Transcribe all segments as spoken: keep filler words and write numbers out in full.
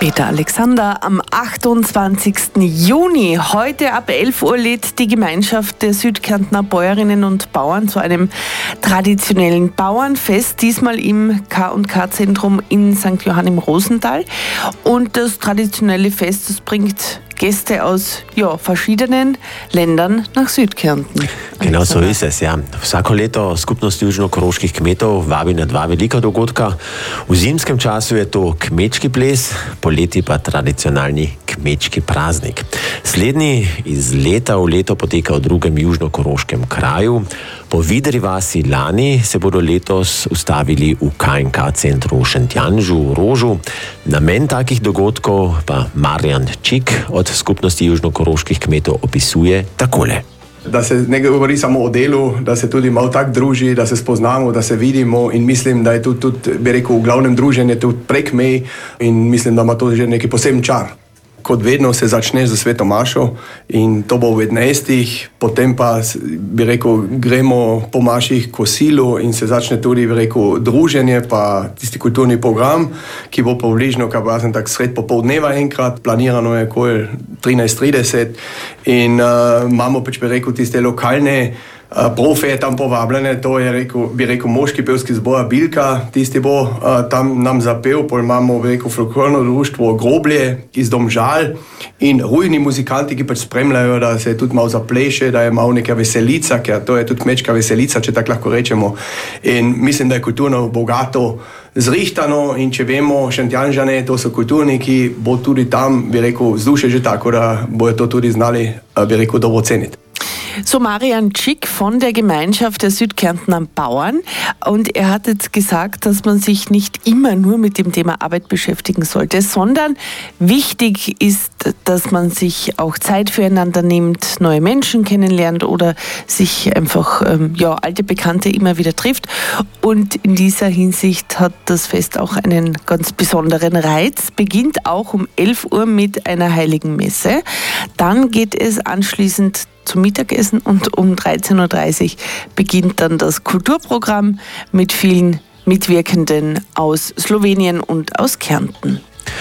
Peter Alexander, am achtundzwanzigsten Juni, heute ab elf Uhr lädt die Gemeinschaft der Südkärntner Bäuerinnen und Bauern zu einem traditionellen Bauernfest, diesmal im K und K-Zentrum in Sankt Johann im Rosental. Und das traditionelle Fest, das bringt Gäste aus ja, verschiedenen Ländern nach Südkärnten. Genau so ist es, ja. Vsako leto skupnost južno-koroških kmetov vabi na dva velika dogodka. V zimskem času je to kmečki ples, poleti pa tradicionalni kmečki praznik. Slednji iz leta v leto poteka v drugem južno-koroškem kraju. Po Vidri vasi lani se bodo letos ustavili v K in K centru v Šentjanžu, v Rožu. Namen takih dogodkov pa Marjan Čik od skupnosti južno-koroških kmetov opisuje takole. Da se ne govori samo o delu, da se tudi malo tako druži, da se spoznamo, da se vidimo in mislim, da je tudi, tudi bi rekel, v glavnem druženje tudi prek mej in mislim, da ima to že neki poseben čar. Kot vedno se začneš za sveto mašo in to bo v enajstih, potem pa bi rekel, gremo po maših kosilu in se začne tudi bi rekel, druženje pa tisti kulturni program, ki bo približno, kaj pa sem tak sred popoldneva enkrat, planirano je okoli trinajst trideset in uh, imamo pač bi rekel tiste lokalne Uh, profe je tam povabljene, to je rekel, bi rekel moški pevski zbor Bilka, tisti bo uh, tam nam zapel, pol imamo bi rekel folklorno društvo Groblje iz Domžal in rujni muzikanti, ki pač spremljajo, da se tudi malo zapleše, da je malo neka veselica, ker to je tudi kmečka veselica, če tako lahko rečemo. In mislim, da je kulturno bogato zrihtano in če vemo, Šentjanžane, to so kulturniki, bo tudi tam, bi rekel, vzdušje že tako, da bojo to tudi znali, uh, bi rekel, dobro ceniti. So Marian Čik von der Gemeinschaft der Südkärntner Bauern, und er hat jetzt gesagt, dass man sich nicht immer nur mit dem Thema Arbeit beschäftigen sollte, sondern wichtig ist, dass man sich auch Zeit füreinander nimmt, neue Menschen kennenlernt oder sich einfach ähm, ja, alte Bekannte immer wieder trifft. Und in dieser Hinsicht hat das Fest auch einen ganz besonderen Reiz. Beginnt auch um elf Uhr mit einer heiligen Messe. Dann geht es anschließend zum Mittagessen und um dreizehn Uhr dreißig beginnt dann das Kulturprogramm mit vielen Mitwirkenden aus Slowenien und aus Kärnten.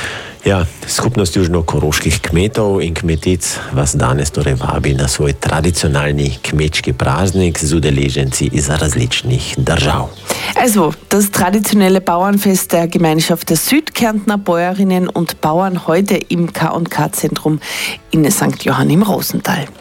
Ja, skupnost južno-koroških kmetov in kmetic vas danes torej vabi na svoj tradicionalni kmečki praznik z udeleženci iz različnih držav. Also, das traditionelle Bauernfest der Gemeinschaft der Südkärntner Bäuerinnen und Bauern heute im K und K-Zentrum in Sankt Johann im Rosental.